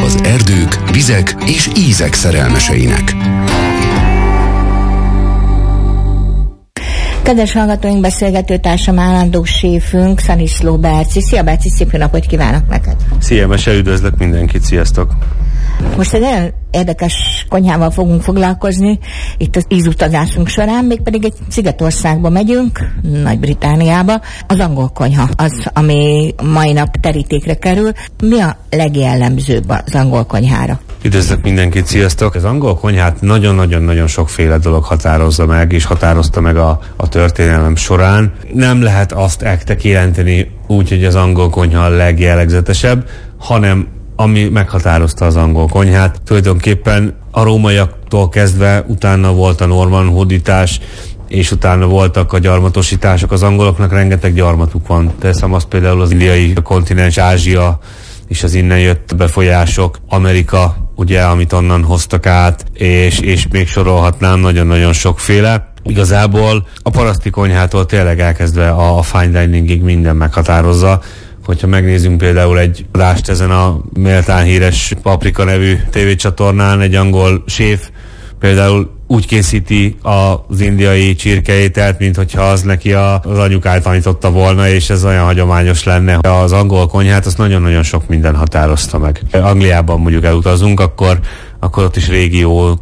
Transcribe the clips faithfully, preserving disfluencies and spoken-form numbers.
az erdők, vizek és ízek szerelmeseinek. Kedves hallgatóink, beszélgető társam, állandó séfünk, Szaniszló Berci. Szia Berci, szép jó napot kívánok neked! Szia Mese, üdvözlök mindenkit, sziasztok! Most egy olyan érdekes konyhával fogunk foglalkozni itt az ízutazásunk során, mégpedig egy szigetországba megyünk, Nagy-Britanniába. Az angol konyha az, ami mai nap terítékre kerül. Mi a legjellemzőbb az angol konyhára? Üdvözlök mindenkit, sziasztok! Az angol konyhát nagyon-nagyon-nagyon sokféle dolog határozza meg, és határozta meg a, a történelem során. Nem lehet azt ekte kijelenteni úgy, hogy az angol konyha a legjellegzetesebb, hanem ami meghatározta az angol konyhát. Tulajdonképpen a rómaiaktól kezdve utána volt a normann hódítás, és utána voltak a gyarmatosítások. Az angoloknak rengeteg gyarmatuk van. Teszem azt például az indiai kontinens, Ázsia, és az innen jött befolyások, Amerika, ugye, amit onnan hoztak át, és, és még sorolhatnám nagyon-nagyon sokféle. Igazából a paraszti konyhától tényleg elkezdve a fine diningig minden meghatározza. Hogyha megnézzünk például egy adást ezen a méltán híres Paprika nevű tévécsatornán, egy angol séf például úgy készíti az indiai csirkeételt, mint hogyha az neki az anyukája tanította volna, és ez olyan hagyományos lenne. Az angol konyhát azt nagyon-nagyon sok minden határozta meg. Angliában mondjuk elutazunk, akkor, akkor ott is régió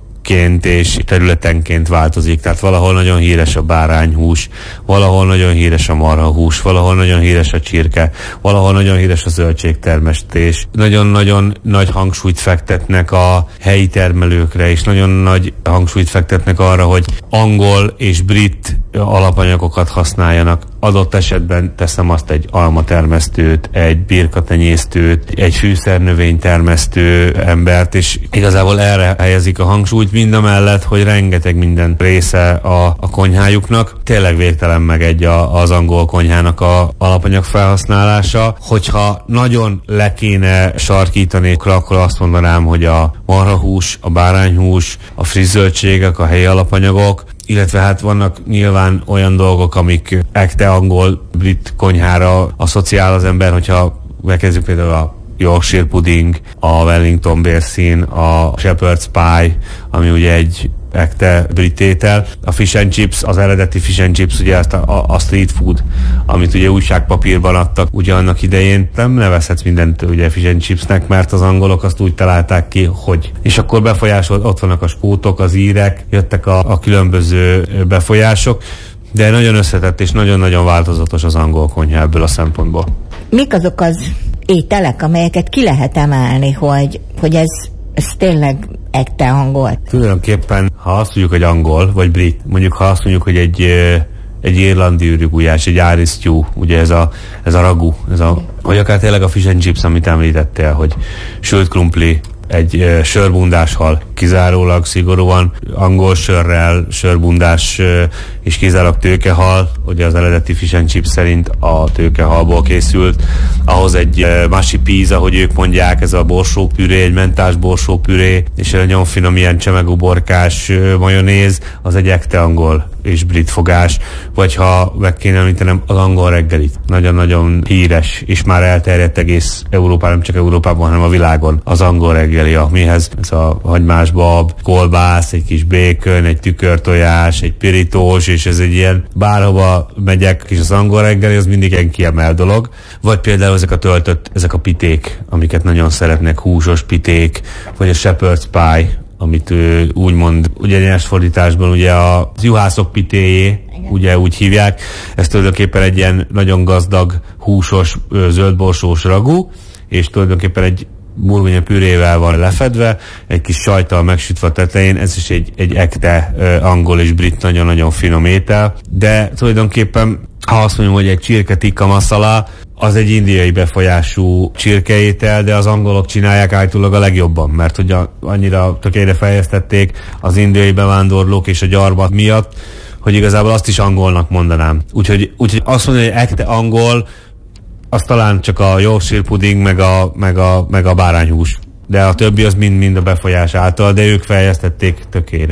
és területenként változik, tehát valahol nagyon híres a bárányhús, valahol nagyon híres a marhahús, valahol nagyon híres a csirke, valahol nagyon híres a zöldségtermesztés. Nagyon-nagyon nagy hangsúlyt fektetnek a helyi termelőkre, és nagyon nagy hangsúlyt fektetnek arra, hogy angol és brit alapanyagokat használjanak. Adott esetben teszem azt egy almatermesztőt, egy birkatenyésztőt, egy fűszernövénytermesztő embert, és igazából erre helyezik a hangsúlyt, mindamellett, hogy rengeteg minden része a, a konyhájuknak. Tényleg végtelen meg egy a, az angol konyhának a alapanyag felhasználása. Hogyha nagyon le kéne sarkítani, akkor azt mondanám, hogy a marhahús, a bárányhús, a friss zöldségek, a helyi alapanyagok, illetve hát vannak nyilván olyan dolgok, amik ekte angol, brit konyhára asszociál az ember, hogyha megkezdjük például a Yorkshire pudding, a Wellington bérszín, a Shepherd's pie, ami ugye egy ekte brit étel. A fish and chips, az eredeti fish and chips, ugye azt a, a street food, amit ugye újságpapírban adtak ugye annak idején. Nem nevezhetsz mindent ugye fish and chipsnek, mert az angolok azt úgy találták ki, hogy. És akkor befolyásolt, ott vannak a skótok, az írek, jöttek a, a különböző befolyások, de nagyon összetett és nagyon-nagyon változatos az angol konyha ebből a szempontból. Mik azok az ételek, amelyeket ki lehet emelni, hogy, hogy ez, ez tényleg ekte angol? Tulajdonképpen, ha azt mondjuk, hogy angol, vagy brit, mondjuk ha azt mondjuk, hogy egy, egy irlandi ürügújás, egy Irish stew, ugye ez a, ez a ragu, ez a, vagy akár tényleg a fish and chips, amit említettél, hogy sült krumpli, egy uh, sörbundás hal, kizárólag szigorúan angol sörrel, sörbundás uh, és kizárólag tőkehal, ugye az eredeti fish and chips szerint a tőkehalból készült, ahhoz egy uh, masi peas, ahogy ők mondják, ez a borsópüré, egy mentás borsópüré, és egy nagyon finom ilyen csemegúborkás uh, majonéz, az egy ekte angol és brit fogás, vagy ha meg kéne említenem az angol reggelit. Nagyon-nagyon híres, és már elterjedt egész Európában, nem csak Európában, hanem a világon az angol reggeli, amihez ez a hagymás bab, kolbász, egy kis békön, egy tükörtojás, egy pirítós, és ez egy ilyen bárhova megyek, és az angol reggeli az mindig egy kiemelt dolog. Vagy például ezek a töltött, ezek a piték, amiket nagyon szeretnek, húsos piték, vagy a shepherd's pie, amit ő úgymond, ugye nyers fordításban ugye a juhászok pitéjé, ugye úgy hívják. Ez tulajdonképpen egy ilyen nagyon gazdag, húsos, zöldborsós ragú, és tulajdonképpen egy burgonya pürével van lefedve, egy kis sajttal megsütve a tetején, ez is egy, egy ekte uh, angol és brit nagyon-nagyon finom étel, de tulajdonképpen, ha azt mondjuk, hogy egy csirke tikka masala, az egy indiai befolyású csirkeétel, de az angolok csinálják állítólag a legjobban, mert ugye annyira tökére fejlesztették az indiai bevándorlók és a gyarmat miatt, hogy igazából azt is angolnak mondanám. Úgyhogy, úgyhogy azt mondani, hogy ekte angol, az talán csak a Yorkshire pudding, meg a, meg a, meg a bárányhús. De a többi az mind-mind a befolyás által, de ők fejlesztették tökére.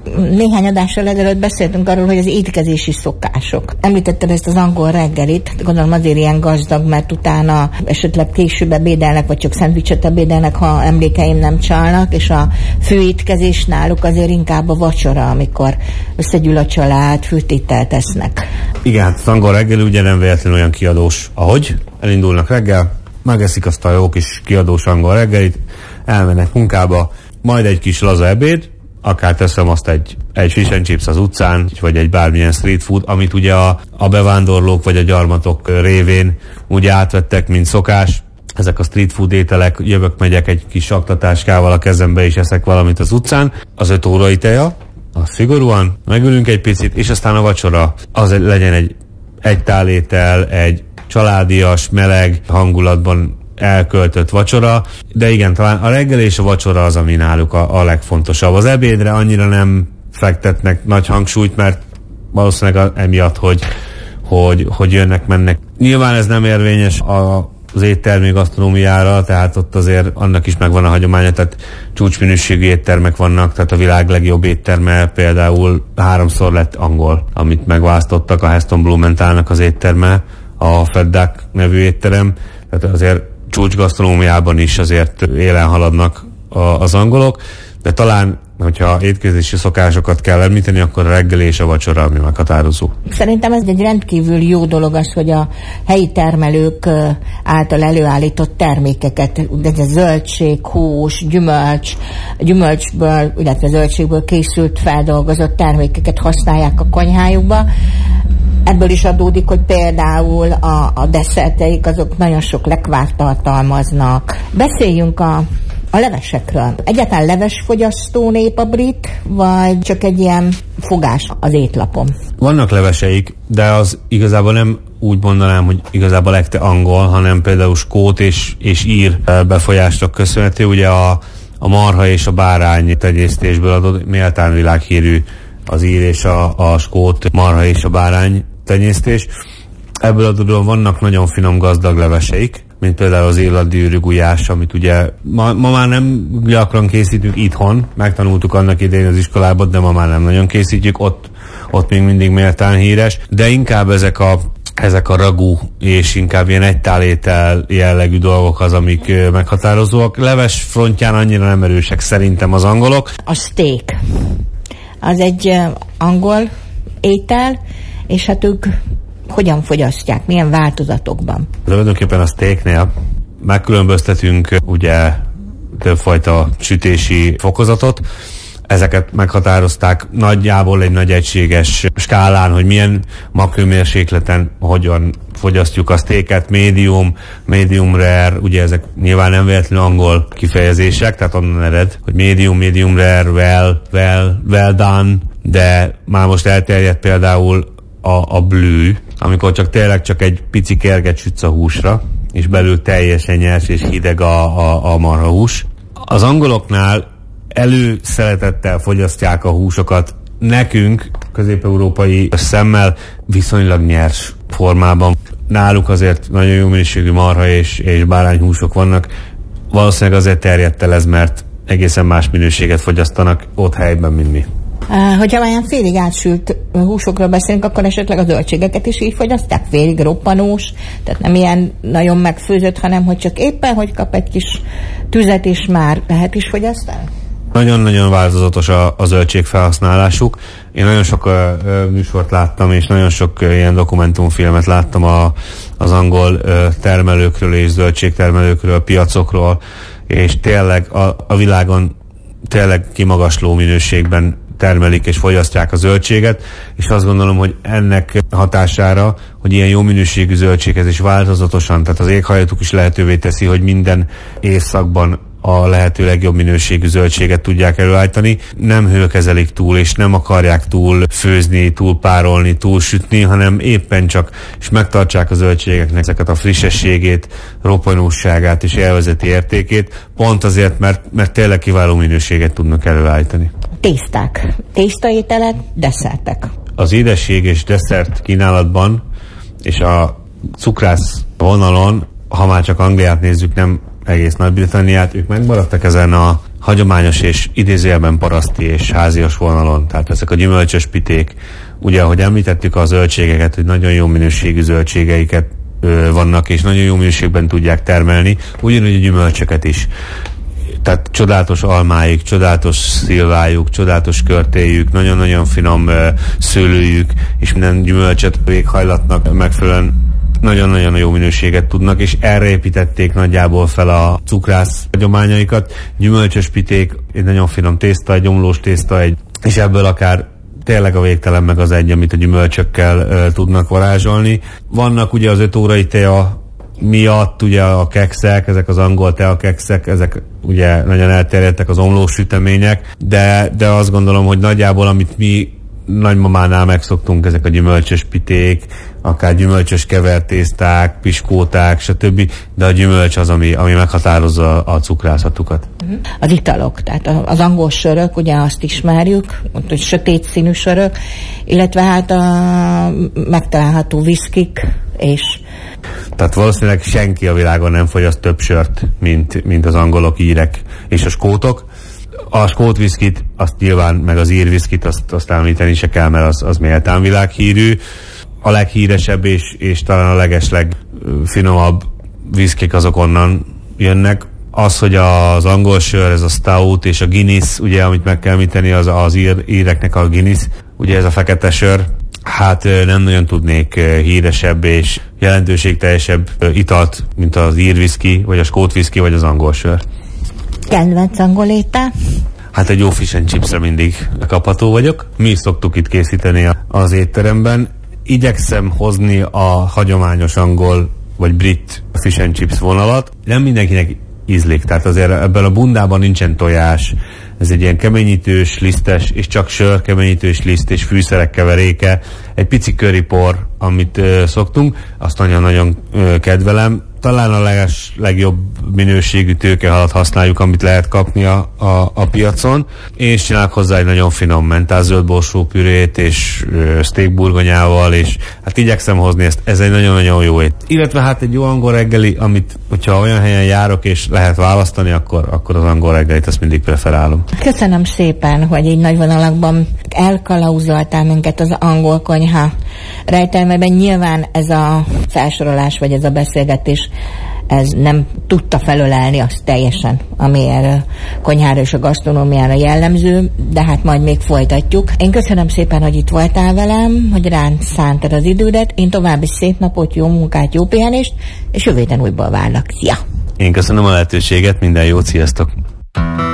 Néhány adással ezelőtt beszéltünk arról, hogy az étkezési szokások. Említetted ezt az angol reggelit, gondolom azért ilyen gazdag, mert utána esetleg később ebédelnek, vagy csak szendvicset ebédelnek, ha emlékeim nem csalnak, és a főétkezés náluk azért inkább a vacsora, amikor összegyűl a család, főtételt esznek. Igen, hát az angol reggel ugye nem véletlenül olyan kiadós, ahogy elindulnak reggel, megeszik azt a jó kis kiadós angol reggelit, elmennek munkába, majd egy kis laza ebéd, akár teszem azt egy, egy fish and chips az utcán, vagy egy bármilyen street food, amit ugye a, a bevándorlók vagy a gyarmatok révén ugye átvettek, mint szokás. Ezek a street food ételek, jövök, megyek egy kis aktatáskával a kezembe, és eszek valamit az utcán. Az öt órai teja, az szigorúan, megülünk egy picit, és aztán a vacsora, az legyen egy, egy tálétel, egy családias, meleg hangulatban elköltött vacsora, de igen, talán a reggel és a vacsora az, ami náluk a, a legfontosabb. Az ebédre annyira nem fektetnek nagy hangsúlyt, mert valószínűleg emiatt, hogy, hogy, hogy jönnek, mennek. Nyilván ez nem érvényes a, az éttermi gasztronómiára, tehát ott azért annak is megvan a hagyománya, tehát csúcsminőségű éttermek vannak, tehát a világ legjobb étterme például háromszor lett angol, amit megválasztottak, a Heston Blumenthalnak az étterme, a Fat Duck nevű étterem, tehát azért csúcsgasztronómiában is azért élen haladnak a, az angolok, de talán, hogyha étkezési szokásokat kell említeni, akkor a reggel és a vacsora, ami meghatározó. Szerintem ez egy rendkívül jó dolog az, hogy a helyi termelők által előállított termékeket, ez zöldség, hús, gyümölcs, gyümölcsből, illetve zöldségből készült, feldolgozott termékeket használják a konyhájukba. Ebből is adódik, hogy például a, a desszerteik azok nagyon sok lekvárt tartalmaznak. Beszéljünk a, a levesekről. Egyáltalán levesfogyasztó nép a brit, vagy csak egy ilyen fogás az étlapon? Vannak leveseik, de az igazából nem úgy mondanám, hogy igazából legte angol, hanem például skót és, és ír befolyásnak köszönhető. Ugye a, a marha és a bárány tenyésztésből adott méltán világhírű az ír és a, a skót marha és a bárány tenyésztés. Ebből adódóan vannak nagyon finom gazdag leveseik, mint például az irlandi gulyás, amit ugye ma, ma már nem gyakran készítünk itthon, megtanultuk annak idején az iskolában, de ma már nem nagyon készítjük, ott, ott még mindig méltán híres, de inkább ezek a ezek a ragú és inkább ilyen egytálétel jellegű dolgok az, amik meghatározóak. Leves frontján annyira nem erősek szerintem az angolok. A steak az egy angol étel, és hát ők hogyan fogyasztják, milyen változatokban? Tulajdonképpen a steaknél megkülönböztetünk ugye többfajta sütési fokozatot. Ezeket meghatározták nagyjából egy nagy egységes skálán, hogy milyen magkőmérsékleten hogyan fogyasztjuk a steaket, medium, medium rare, ugye ezek nyilván nem véletlenül angol kifejezések, tehát onnan ered, hogy medium, medium rare, well, well, well done, de már most elterjedt például a, a blue, amikor csak tényleg csak egy pici kerget sütsz a húsra, és belül teljesen nyers és hideg a, a, a marhahús. Az angoloknál előszeretettel fogyasztják a húsokat, nekünk, közép-európai szemmel viszonylag nyers formában. Náluk azért nagyon jó minőségű marha és, és bárányhúsok vannak. Valószínűleg azért terjedt el ez, mert egészen más minőséget fogyasztanak ott helyben, mint mi. Uh, hogyha olyan félig átsült húsokról beszélünk, akkor esetleg a zöldségeket is így fogyasztják? Félig roppanós, tehát nem ilyen nagyon megfőzött, hanem hogy csak éppen, hogy kap egy kis tüzet, és már lehet is fogyasztani? Nagyon-nagyon változatos a, a zöldség felhasználásuk. Én nagyon sok uh, műsort láttam, és nagyon sok uh, ilyen dokumentumfilmet láttam a, az angol uh, termelőkről és zöldségtermelőkről, piacokról, és tényleg a, a világon tényleg kimagasló minőségben termelik és fogyasztják a zöldséget, és azt gondolom, hogy ennek hatására, hogy ilyen jó minőségű zöldséghez is változatosan, tehát az éghajlatuk is lehetővé teszi, hogy minden évszakban a lehető legjobb minőségű zöldséget tudják előállítani. Nem hőkezelik túl, és nem akarják túl főzni, túl párolni, túl sütni, hanem éppen csak, és megtartsák a zöldségeknek ezeket a frissességét, roppanóságát és élvezeti értékét, pont azért, mert, mert tényleg kiváló minőséget tudnak előállítani. Tészták, tésztaételek, desszertek. Az édesség és desszert kínálatban és a cukrász vonalon, ha már csak Angliát nézzük, nem egész Nagy-Britanniát, ők megmaradtak ezen a hagyományos és idézőjelben paraszti és házias vonalon. Tehát ezek a gyümölcsös piték, ugye ahogy említettük a zöldségeket, hogy nagyon jó minőségű zöldségeiket ö, vannak, és nagyon jó minőségben tudják termelni, ugyanúgy a gyümölcsöket is. Tehát csodálatos almáik, csodálatos szilvájuk, csodálatos körtéjük, nagyon-nagyon finom ö, szőlőjük, és minden gyümölcsöt véghajlatnak megfelelően nagyon-nagyon jó minőséget tudnak, és erre építették nagyjából fel a cukrász hagyományaikat. Gyümölcsös piték, egy nagyon finom tészta, egy omlós tészta, egy, és ebből akár tényleg a végtelen meg az egy, amit a gyümölcsökkel uh, tudnak varázsolni. Vannak ugye az öt órai tea miatt ugye a kekszek, ezek az angol tea kekszek, ezek ugye nagyon elterjedtek, az omlós sütemények, de, de azt gondolom, hogy nagyjából amit mi nagymamánál megszoktunk, ezek a gyümölcsös piték, akár gyümölcsös kevertészták, piskóták, stb. De a gyümölcs az, ami, ami meghatározza a cukrászatukat. Az italok, tehát az angol sörök, ugye azt ismerjük, hogy sötét színű sörök, illetve hát a megtalálható viszkik, és tehát valószínűleg senki a világon nem fogyaszt több sört, mint, mint az angolok, írek és a skótok. A skót viszkit, azt nyilván, meg az ír viszkit, azt, azt említeni se kell, mert az, az méltán világhírű. A leghíresebb és, és talán a legesleg finomabb viszkik azok onnan jönnek. Az, hogy az angol sör, ez a stout és a Guinness, ugye, amit meg kell említeni, az, az ír, íreknek a Guinness, ugye ez a fekete sör, hát nem nagyon tudnék híresebb és jelentőségteljesebb italt, mint az ír viszki, vagy a skót viszki, vagy az angol sör. Kedvenc angol étel? Hát egy jó fish and chipsre mindig kapható vagyok. Mi is szoktuk itt készíteni az étteremben. Igyekszem hozni a hagyományos angol vagy brit fish and chips vonalat. Nem mindenkinek ízlik, tehát azért ebben a bundában nincsen tojás. Ez egy ilyen keményítős, lisztes, és csak sör, keményítős, liszt és fűszerek keveréke. Egy pici currypor, amit uh, szoktunk, azt nagyon-nagyon uh, kedvelem. Talán a leges, legjobb minőségű tőkehalat használjuk, amit lehet kapni a, a, a piacon, és csinálok hozzá egy nagyon finom mentál zöldborsó pürét, és ö, steak burgonyával, és hát igyekszem hozni ezt, ez egy nagyon-nagyon jó ét. Illetve hát egy jó angol reggeli, amit, hogyha olyan helyen járok, és lehet választani, akkor, akkor az angol reggelit azt mindig preferálom. Köszönöm szépen, hogy így nagy vonalakban elkalauzoltál minket az angol konyha rejtelmében. Nyilván ez a felsorolás, vagy ez a beszélgetés, ez nem tudta felölelni azt teljesen, ami erre konyhára és a gasztronómiára jellemző, de hát majd még folytatjuk. Én köszönöm szépen, hogy itt voltál velem, hogy ránk szántad az idődet. Én további szép napot, jó munkát, jó pihenést, és jövő héten újból várlak. Szia! Én köszönöm a lehetőséget, minden jót, sziasztok!